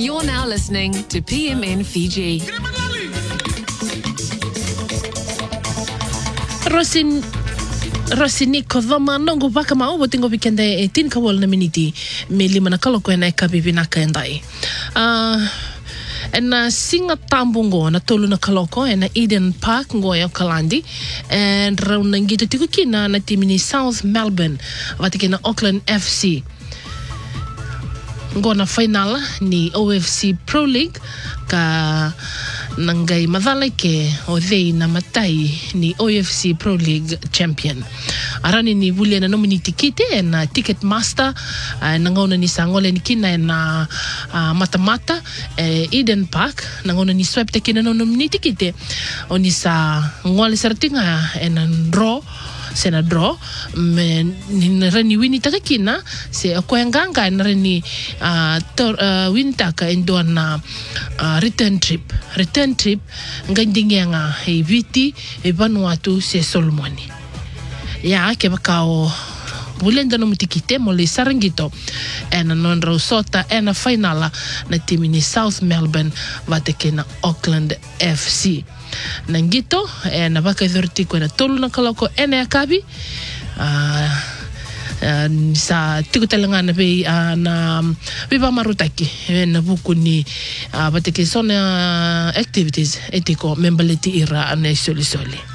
You're now listening to PMN Fiji. Rosini kodoma nongo baka mau botingo bikende e tin kawal na miniti me lima na kaloko na kabibina kaendai. Na singa tambungo na tolu na kaloko na Eden Park ngo ya Kalandi and rauna ngito tiku kina na timini South Melbourne watiki na Auckland FC. Ngo na final ni OFC Pro League ka nangai madhalai ke o dhei na matai ni OFC Pro League champion. Arani ni bulia na nomini tikite na ticket master nangona ni sangole ni kina na mata-mata Eden Park nangona ni swap te kina no nomini tikite o ni sa ngole sartinga na draw sena draw ni rani wini takakina se akoenganga na rani wintaka endo na return trip ngandingenga e viti e Vanuatu se Solomoni ya ke bakao bulenda no mutikite mo le Sarangito ena non rosota ena finala na timi ni South Melbourne vateke na Auckland FC nangito ena baka dhortiko na tolu na kaloko ena akabi sa tikutalanga na be na biba marutaki na buku ni vateke sona activities etiko membaleti ira na soli